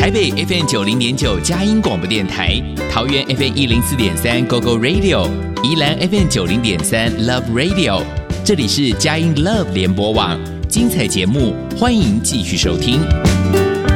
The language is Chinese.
台北 FM 90.9佳音广播电台，桃园 FM 104.3 GoGo Radio， 宜兰 FM 90.3 Love Radio。这里是佳音 Love 联播网，精彩节目欢迎继续收听。